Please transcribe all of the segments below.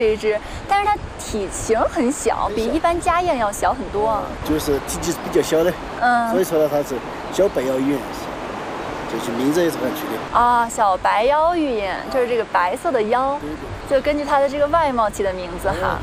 这一只，但是它体型很小，比一般家燕要小很多。 就是体积比较小的，所以说呢，它是小白腰玉燕，就是名字也是这样取的。 啊，小白腰玉燕就是这个白色的腰，就根据它的这个外貌起的名字哈。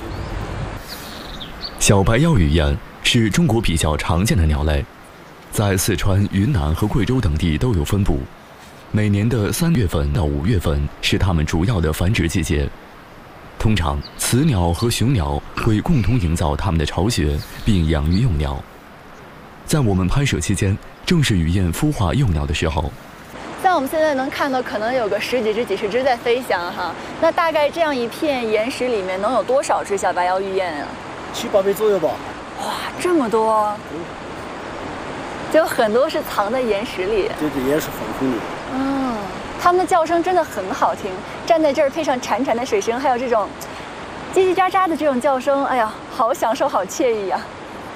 小白腰玉燕是中国比较常见的鸟类，在四川、云南和贵州等地都有分布。每年的3月份到5月份是它们主要的繁殖季节。通常，雌鸟和雄鸟会共同营造它们的巢穴，并养育幼鸟。在我们拍摄期间，正是雨燕孵化幼鸟的时候。 像我们现在能看到，可能有个10几只、几十只在飞翔哈。那大概这样一片岩石里面能有多少只小白腰玉燕啊 ？7、8倍左右吧。 哇，这么多！就很多是藏在岩石里。 对，岩石缝缝里。 它们的叫声真的很好听，站在这儿配上潺潺的水声，还有这种叽叽喳喳的这种叫声，哎呀，好享受，好惬意啊！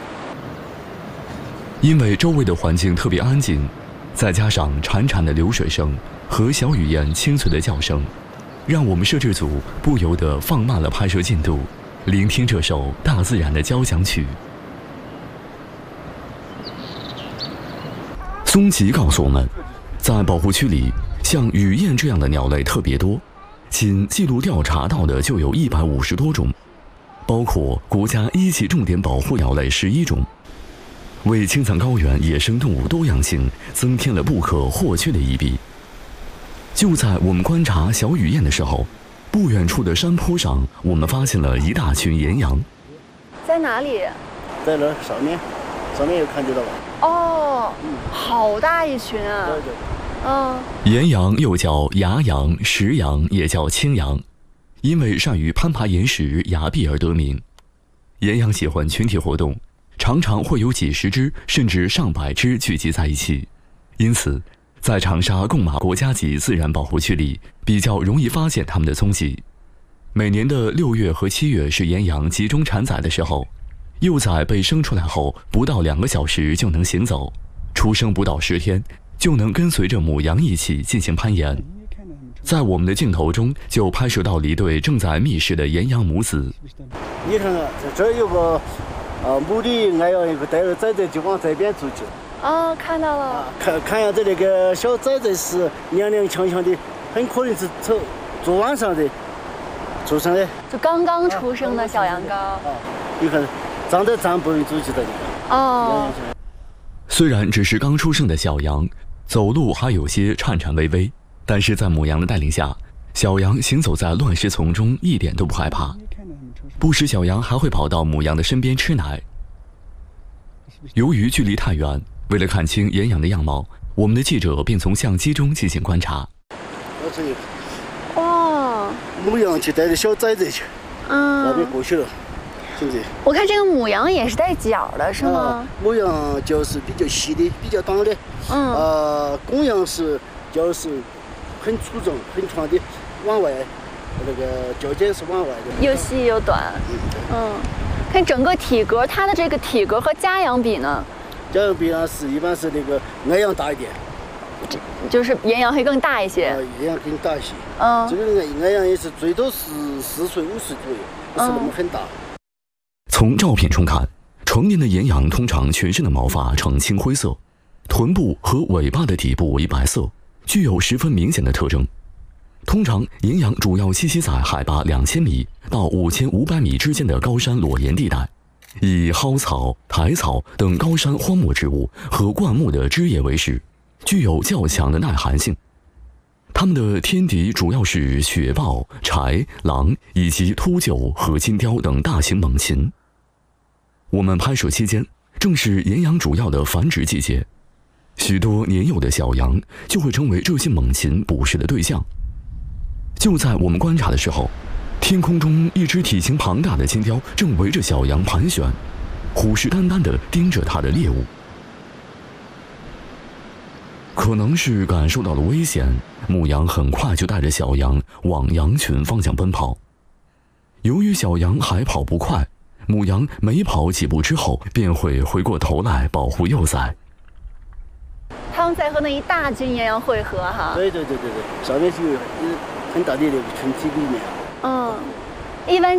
因为周围的环境特别安静，再加上潺潺的流水声和小雨燕清脆的叫声，让我们摄制组不由得放慢了拍摄进度，聆听这首大自然的交响曲。松吉告诉我们，在保护区里，像雨燕这样的鸟类特别多，仅记录调查到的就有150多种，包括国家1级重点保护鸟类11种，为青藏高原野生动物多样性增添了不可或缺的一笔。就在我们观察小雨燕的时候，不远处的山坡上，我们发现了一大群岩羊。 在哪里？ 在那上面有看得到吧？ 哦，好大一群啊！ 对。 岩羊又叫崖羊、石羊，也叫青羊，因为善于攀爬岩石、崖壁而得名。岩羊喜欢群体活动，常常会有几十只甚至上百只聚集在一起，因此在长沙贡马国家级自然保护区里比较容易发现它们的踪迹。每年的6月和7月是岩羊集中产崽的时候，幼崽被生出来后不到2个小时就能行走，出生不到10天就能跟随着母羊一起进行攀岩。在我们的镜头中就拍摄到了一对正在觅食的岩羊母子。 你看看，在这儿有个母的爱羊，一个带着崽崽就往这边走去。 看到了。 看样子那个小崽崽是踉踉跄跄的，很可能是昨晚上的出生的， 就刚刚出生的小羊羔。 你看，站不稳，走起的。 虽然只是刚出生的小羊，走路还有些颤颤巍巍，但是在母羊的带领下，小羊行走在乱石丛中一点都不害怕。不时小羊还会跑到母羊的身边吃奶。由于距离太远，为了看清岩羊的样貌，我们的记者便从相机中进行观察。 哇！ 母羊去带着小崽崽去，那边过去了。 我看这个母羊也是带角的，是吗？ 母羊角是比较细的，比较短的。公羊是角是很粗壮、很长的，往外，那个角尖是往外的， 又细又短。看整个体格，它的这个体格和家羊比呢？ 家羊比呢一般是那个矮羊大一点， 就是岩羊会更大一些。 岩羊更大一些。这个矮羊也是最多是4岁、5岁左右，不是那么很大。 从照片中看，成年的岩羊通常全身的毛发呈青灰色，臀部和尾巴的底部为白色，具有十分明显的特征。通常，岩羊主要栖息在海拔2000米到5500米之间的高山裸岩地带，以蒿草、苔草等高山荒漠植物和灌木的枝叶为食，具有较强的耐寒性。它们的天敌主要是雪豹、豺狼以及秃鹫和金雕等大型猛禽。我们拍摄期间正是岩羊主要的繁殖季节，许多年幼的小羊就会成为这些猛禽捕食的对象。就在我们观察的时候，天空中一只体型庞大的金雕正围着小羊盘旋，虎视眈眈地盯着它的猎物。可能是感受到了危险，母羊很快就带着小羊往羊群方向奔跑。由于小羊还跑不快，母羊每跑几步之后便会回过头来保护幼崽。 他们在和那一大群岩羊汇合哈。 对，上面是有很大的那个群体里面。 一般